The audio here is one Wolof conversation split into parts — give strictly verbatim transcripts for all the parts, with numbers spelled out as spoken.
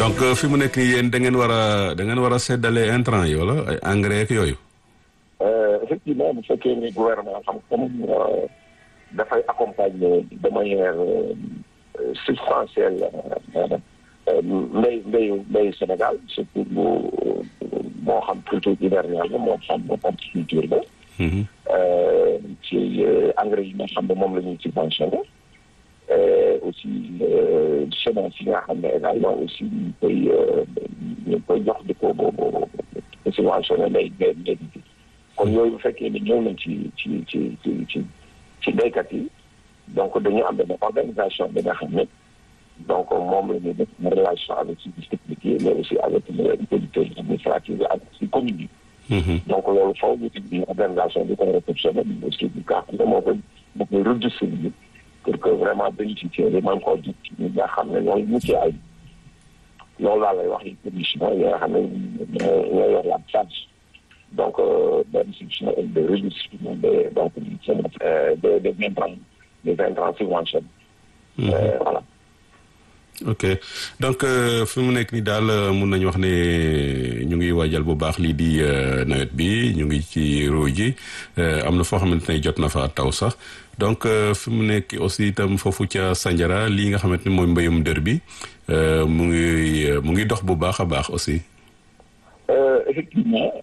donc fi mu nekk nii yéen da ngeen war a da ngeen war a séddale intrant yi wala ay engrais ak yooyu. effectivement bu fekkee ne gouvernement xam comme dafay accompagner de manière substantielle mbéy mbéyu mbéyu Sénégal surtout bu moo xam culture hivernale la moo xam moo xam culture la. ci engrais yi nga xam ne moom la ñuy subventionné. aussi semence yi nga xam ne également aussi ñu koy ñu koy jox di ko boobu subventionné lay lay lay kon yooyu bu fekkee ni ñëw nañ ci ci ci ci ci ci béykat yi donc dañu am benn organisation bi nga xam ne donc moom la ñuy def en relation avec services techniques yi mais aussi avec les autorités administratives ak si communes yi. donc loolu foofu ñu teg une organisation bi koy réceptionné mais aussi du cas xam ne moo koy moo koy redistribuer pour que vraiment bénéficiaires yi mën koo jot ñi nga xam ne ñooy mucc ay loolu laa lay wax yi commission yi nga xam ne ñoo yor la charge donc de distribution et de redistribution des donc des des intrants des intrants subventionnés. Voilà. ok donc fi mu nekk nii daal mun nañu wax ne ñu ngi waajal bu baax lii di nawet bi ñu ngi ci ruuj ji am na foo xamante ne jot na fa taw sax donc fi mu nekk aussi itam foofu ca Sandiara lii nga xamante ni mooy mbéyum dër bi mu ngi mu ngi dox bu baax a baax aussi. effectivement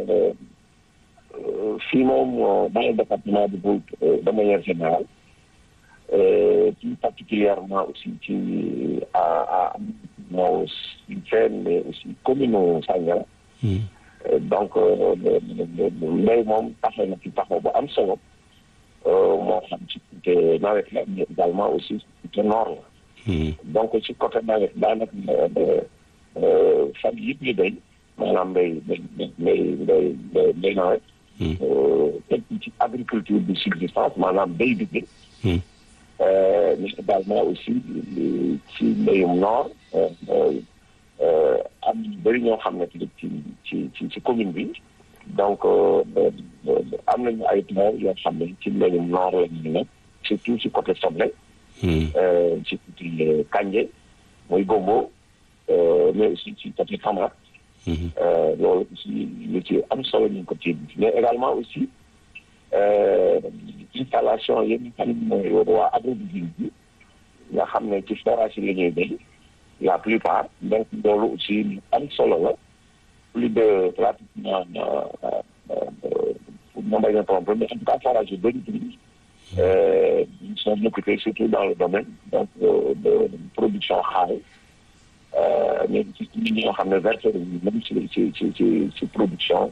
fii moom dans le département de Boul de manière générale. plus particulièrement aussi ci à à nos fenn mais aussi commune Sandiara. donc mbéy moom taxaw na ci taxaw ba am solo moo xam ci côté nawet la mais également aussi ci côté nord la. donc ci côté nawet daanaka fan yëpp ñu béy maanaam mbéy mbéy mbéy mbéy mbéy nawet. teg ci agriculture de subsistance maanaam béy bi bi. mais également aussi ci mbéyum noor am ñu bëri ñoo xam ne ci ci ci ci commune bi donc am nañu ay tool yoo xam ne ci mbéyum noor la ñu nekk surtout ci côté soble. ci côté kanje mooy gombo mais aussi ci côté tamar. loolu aussi lu ci am solo ñu ngi ko ci mais également aussi. installation yi nga xam ne mooy waa agriculture bi nga xam ne ci forage yi la ñuy béy la plupart donc loolu aussi lu am solo la plus de pratiquement pour ma bañ a tromper mais en tout cas forage yu bëri bëri ils sont occupés surtout dans le domaine donc de production xaal mais ci nit ñi nga xam ne versé nañu même ci ci ci ci ci production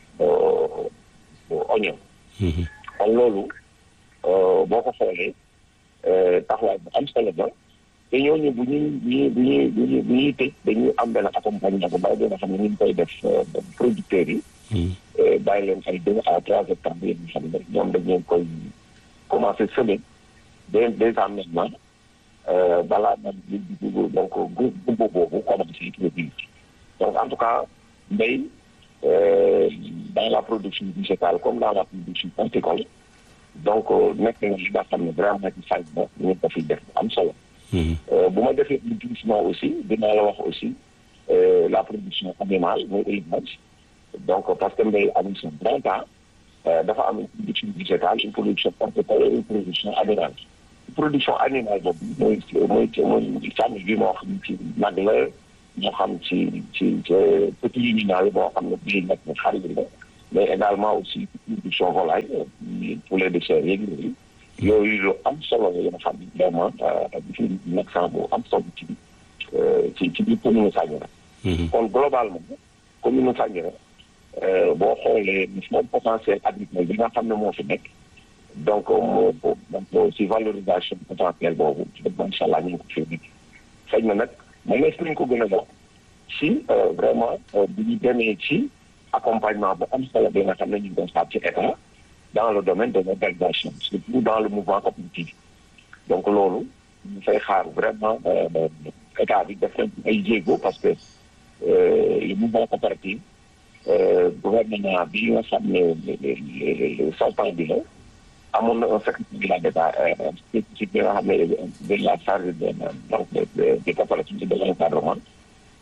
oignon. kon loolu boo ko xoolee taxawaay bu am solo ba te ñooñu bu ñuy bu ñuy bu ñuy bu ñuy bu ñuy tëj dañuy am benn accompagnement bu baax nga xam ne ñu ngi koy def producteurs yi. bàyyi leen ay deux à trois hectares yi nga xam ne ñoom dañu koy commencé semer dès dès maintenant balaa nag di dugg donc groupe boobu commencé produire donc en tout cas mbéy. dans la production végétale comme dans la production horticole donc nekk na li nga xam ne vraiment ci faj ba ñu ko fi def am solo. bu ma defee nutrition aussi dinaa la wax aussi la production animale mooy élevage donc parce que mbéy am son grand temps dafa am une production végétale une production horticole et une production animale. production animale boobu mooy mooy mooy sàmm bi moo xam ci nag la. moo xam ci ci ci petit luminal boo xam ne bii nag xar yi la mais également aussi production volaille poulet de chair yeeg yooyu yooyu lu am solo la yoo xam ne vraiment fi nekk sax bu am solo ci ci ci biir commune Sandiara. kon globalement commune Sandiara boo xoolee moom potentiel agricole bi nga xam ne moo fi nekk donc moo donc si valorisation potentiel boobu macha allah ñu ngi ko fi nekk xëy na nag. mais est-ce que ñu ko gën a dox si vraiment bu ñu demee ci accompagnement bu am solo bi nga xam ne ñu ngi doon ci état dans le domaine de l'organisation surtout dans le mouvement coopératif donc loolu ñu fay xaar vraiment état bi def nañ ay jéego parce que le mouvement coopératif gouvernement bi nga xam ne sortant bi la amoon na un secrétaire d'État ci bi nga xam ne de la charge de donc des coopératives de l'encadrement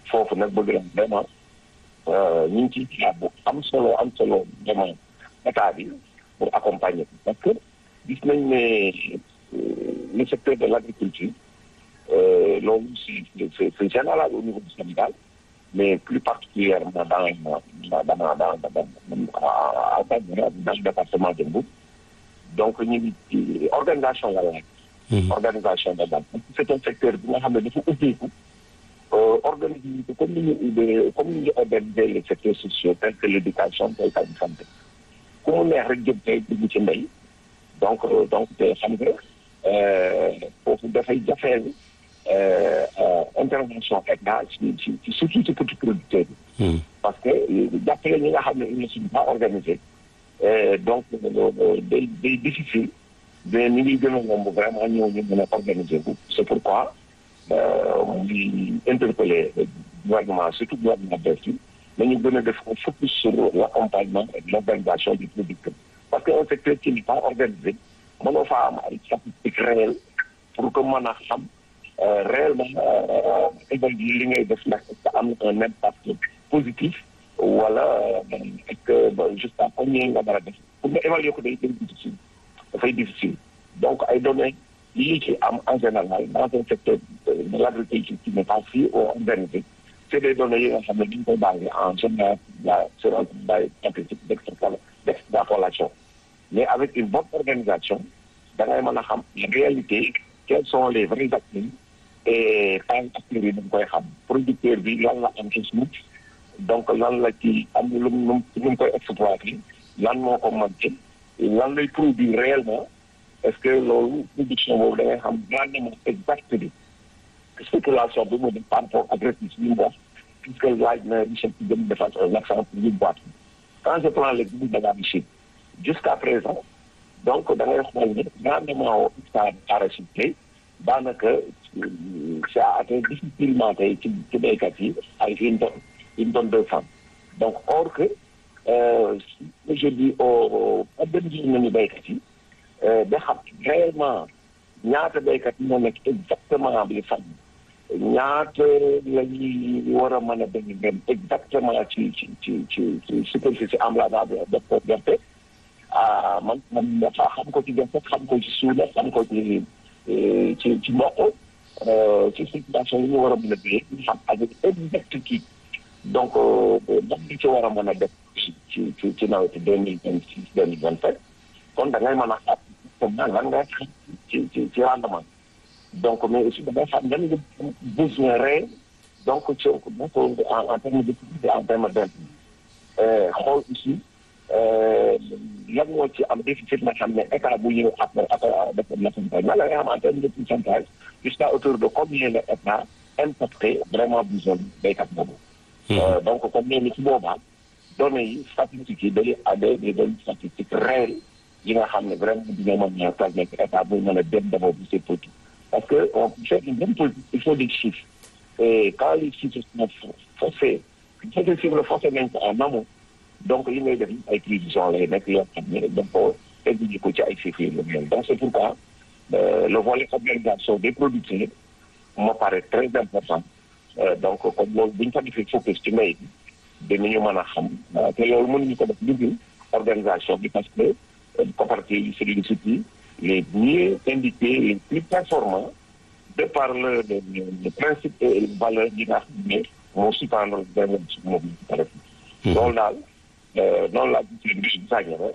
foofu nag bëgg na vraiment ñu ngi ciy xaar bu am solo am solo vraiment état bi pour accompagner parce que gis nañ ne le secteur de l'agriculture loolu c'est c'est c'est général au niveau du Sénégal mais plus particulièrement dans dans dans dans dans le département de Mbour donc ñu ngi ci organisation la laaj. organisation de base c'est un secteur bi nga xam ne dafa ubbeeku organiser ko comme ni ñu ubbee comme ni ñu organiser les secteurs sociaux tels que l'éducation tels que la santé ku mu neex rek jëm tey dugg ci mbay donc donc te xam nga foofu dafay jafeel intervention état ci ci ci surtout ci petits producteurs yi. parce que jàppale ñi nga xam ne ils ne sont pas organisés donc day day difficile mais ni ngi gën a yomb vraiment ñëw ñu mën a organiser bu c'est pourquoi mu ngi interpeller gouvernement surtout gouvernement berti nañu gën a def focus sur l'accompagnement et l'organisation du producteur parce que un secteur qui n'est pas organisé mënoo faa am ay statistiques réelles pour que mën a xam réellement évaluer li ngay def ndax est-ce que am na un impact positif wala est-ce que juste à combien nga dara def pour nga évaluer ko day day difficile dafay difficile donc ay données yi ci am en général dans un secteur de l'agriculture qui n'est pas si organisé c'est des données yi nga xam ne dañ koy basé en général la sur un travail statistique d'extrapolation mais avec une bonne organisation da ngay mën a xam la réalité quels sont les vrais acteurs et pas acteurs yi dañ koy xam producteur bi lan la am ci suuf donc lan la ci am lu mu lu mu koy exploiter lan moo ko manqué lan lay produire réellement est-ce que loolu production boobu da ngay xam rendement exact bi spéculation bi mu def par rapport ak réplique bi mu wax puisque laaj na richesse bi dem defar l'accent pour ñu boîte quand je prends l'exemple de l'arachide jusqu'à présent donc da ngay xool ne rendement au hectare arachide daanaka ça atteint difficilement tey ci ci béykat yi ay une tonne une tonne deux cents donc or que aujourd'hui au organiser nañu béykat yi da xam réellement ñaata béykat yi moo nekk exactement bi fan ñaata la ñuy war a mën a dem dem exactement ci ci ci ci ci superficie emblavable def ko gerte ah man man dafa xam ko ci gerte xam ko ci suuna xam ko ci ci ci mboq ci situation yi ñu war a mën a béyee ñu xam avec exact kii donc ndax li ci war a mën a def ci ci ci nawet deux mille vingt six deux mille vingt sept kon da ngay mën a xam comme lan nga xam ci ci ci rendement donc mais aussi da ngay xam lan nga besoin réel donc ci donc en terme de en terme de xool aussi lan moo ci am déficit nga xam ne état bu ñëw après après dafa l'accompagnement la nga xam en terme de pourcentage jusqu'à hauteur de combien la état impacté vraiment besoin béykat boobu. donc comme ni ci boobaa données yi statistiques yi day day des données statistiques réelles yi nga xam ne vraiment dina mën a permettre état bu mën a dem d'abord bu ses politiques parce que on fait une bonne politique il faut des chiffres et quand les chiffres sont faussés ces chiffres faussés nañ ko en amont donc li ngay def ay prévisions lay nekk yoo xam ne dañ ko egg ko ci ay chiffres yi la donc c'est pourquoi le volet organisation des producteurs me paraît très important donc comme loolu bu ñu ko defee focus ci mbay bi dinañu mën a xam te loolu mënuñu ko def dugg organisation bi parce que coopératives yi c'est les outils les mieux indiqués les plus performants de par le le le principe et valeur yi nga xam ne moo sous-tendre benn ci moom bi loolu daal noonu laa gisee mbir Sagnara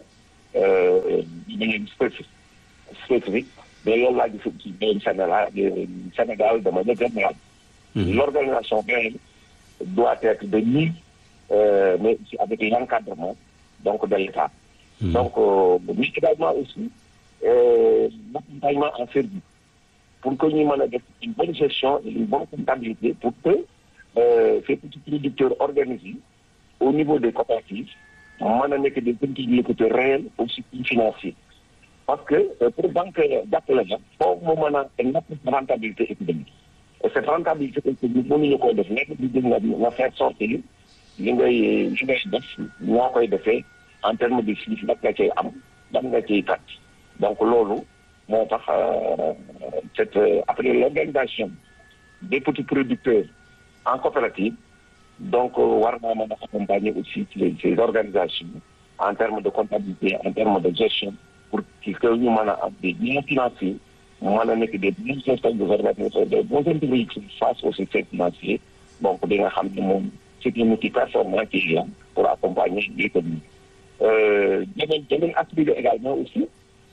dañuy spécifique spécifique mais loolu laa gis ci mbéyum Sénégal Sénégal dama ne général l'organisation réelle doit être de mise euh, mais aussi avec l'encadrement donc de l'État. Mmh. Donc mais également aussi euh, l'accompagnement en service pour que ñu mën a def une bonne gestion et une bonne comptabilité pour que euh, ces petits producteurs organisés au niveau des coopératives mën a nekk des petits producteurs réels aussi financiers parce que euh, pour banque jàppale la foofu mu mën a natt rentabilité économique et cette rentabilité économique mënuñu koy def nekk di jël nga nga faire sortir li ngay li ngay def ñoo koy defee en termes de chiffre nag nga cay am dan nga ciy kat donc loolu moo tax cette après l'organisation des petits producteurs en coopérative donc war naa mën a accompagner aussi ci ces organisations en termes de comptabilité en termes de gestion pour que ñu mën a am des biens financiers mën a nekk des bons instances gouvernementales des bons interlocuteurs face au secteur financier donc di nga xam ne moom c'est un outil performant qui est là pour accompagner l'économie. Beneen beneen aspect également aussi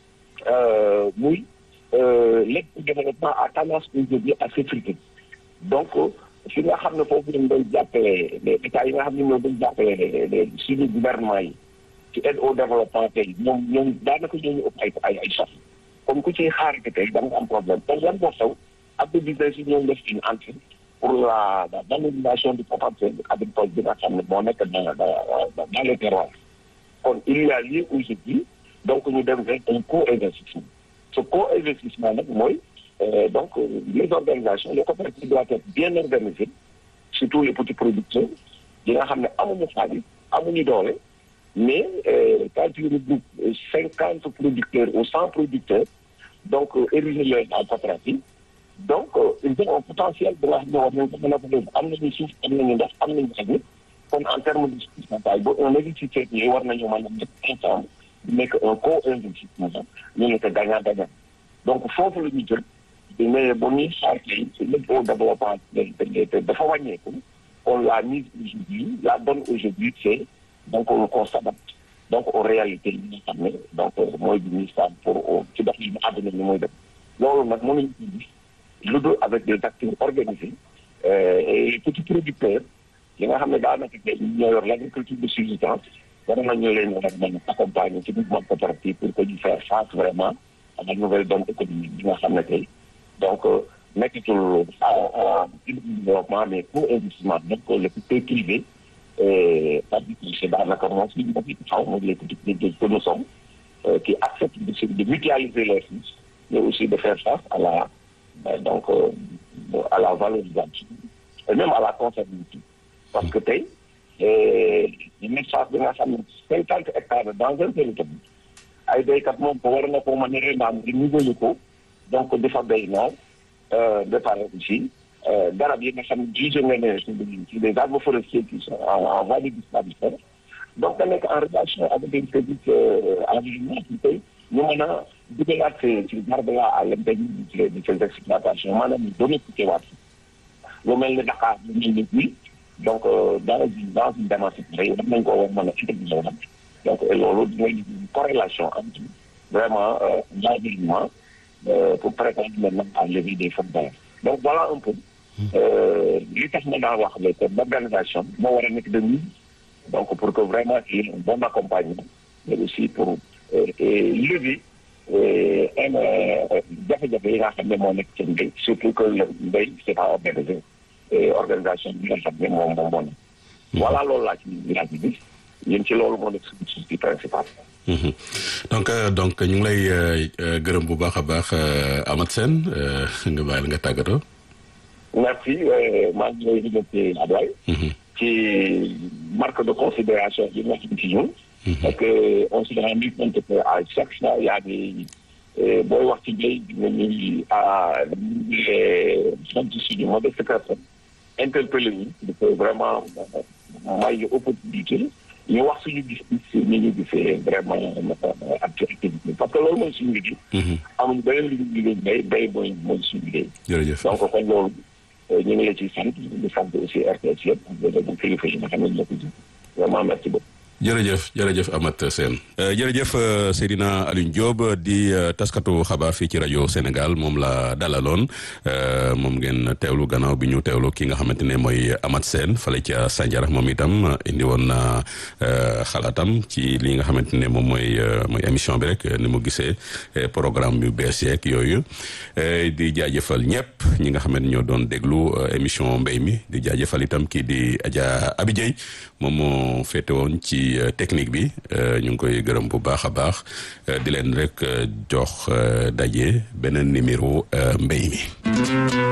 muy l'aide au développement à tendance aujourd'hui assez fréquente donc fi nga xam ne foofu lañ doon jàppale les états yi nga xam ne ñoo doon jàppale les suñu gouvernement yi ci aide au développement tey ñoom ñoom daanaka ñoo ñu ëpp ay ay ay sax comme ku ciy xaarate tey da nga am problème te lan moo xew ab business yi ñoo def une entrée pour la la valorisation du potentiel agricole bi nga xam ne moo nekk dans dans les terroirs kon il y a lieu aujourd'hui donc ñu dem vers un co-investissement ce co-investissement nag mooy donc les organisations les coopératives doivent être bien organisées surtout les petits producteurs yi nga xam ne amuñu xaalis amuñu doole mais quand tu regroupes cinquante producteurs ou cent producteurs donc érigés leen en coopérative donc ils ont un potentiel de nga xam ne war nañ ko mën a ko def am nañu suuf am nañu ndox am nañu xaj kon en termes de pourcentage ba un investisseur yi war nañu mën a def ensemble nekk un co-investissement ñu nekk gagnant-gagnant donc foofu la ñu jël mais ba muy xaar tey lépp au développement dafa wàññeeku on l'a mise aujourd'hui la donne aujourd'hui c'est donc on s'adapte donc aux réalités yi nga xam ne donc mooy bi ministère pour ci dox yi mu àdduna ni mooy def loolu nag mënuñu ko gis lu dul avec des acteurs organisés et petits producteurs yi nga xam ne daanaka tey ñoo yor l'agriculture de subsistance war nañu leen war a mën a accompagner ci mouvement coopératif pour que ñu faire face vraiment à la nouvelle donne économique bi nga xam ne tey donc nekkatul développement mais pour investissement donc le secteur privé c'est-à-dire que c'est daanaka moom si ñu bëgg xaw ma les petits producteurs que nous sommes qui acceptent de de mutualiser leurs risques mais aussi de faire face à la donc à la valorisation et même à la conservation parce que tey une espace bi nga xam ne cinquante hectares dans un territoire ay béykat moom ko war na ko mën a rembaan di niveler ko donc dafa béy noonu de pare aussi garab yi nga xam ne jugé nga ne ci des arbres forestiers qui sont en voie de disparition donc da nekk en relation avec des services environnementaux ci tey ñu mën a dugalaat ci garab la à l'intérieur de ces exploitations maanaam ñu domestiqué waat lu mel ni Dakar lu mel ni Guy donc dans une dans une démarche war nañ koo war mën a intégré woon donc loolu mooy une corrélation entre vraiment l'environnement pour préparer maintenant à lever des fautes d'alerte donc voilà un peu li tax ma daa wax le terme d'organisation moo war a nekk de mise donc pour que vraiment il y ait un bon accompagnement mais aussi pour lever un jafe-jafe yi nga xam ne moo nekk ci mbéy surtout que le mbéy c'est pas organisé organisation bi nga xam ne moom moom moo nekk voilà loolu laa ci laa ci gis yéen ci loolu moo nekk suñu souci principal. donc donc ñu ngi lay gërëm bu baax a baax Amath Sène nga bàyyi la nga tàggatoo. merci maa ngi lay remercier Ablaye. ci marque de considération yi nga xam ci ñun. parce que on se rend compte que à chaque fois yaa ngi booy wax ci mbéy dinañuy à sant suñu modeste personne interpellé ñu dafa vraiment may opportunité ñu wax suñu gis-gis ni ñu gisee vraiment activité bi parce que loolu mooy suñu liggéey. amuñu beneen liggéey bay bay mooy mooy suñu liggéey. jërëjëf donc kon loolu ñu ngi la ciy sant di sant aussi R T S yëpp ak kilifa yi nga xam ne ñoo ko ji vraiment merci beaucoup. jërëjëf jërëjëf Amath Sène jërëjëf Seydina Alioune Diop di taskatu xabaar fii ci rajo Sénégal moom la dalaloon moom ngeen teewlu gannaaw bi ñu teewlu ki nga xamante ne mooy Amath Sène fale ca Sandiara moom itam indi woon na xalaatam ci li nga xamante ne moom mooy mooy émission bi rek ni mu gisee programme yu bees yeeg yooyu di jaajëfal ñëpp ñi nga xamante ñoo doon déglu émission mbéy mi di jaajëfal itam kii di Adja Abi Dieye moom moo féete woon ci technique bi ñu ngi koy gërëm bu baax a baax di leen rek jox daje beneen numéro mbéy mi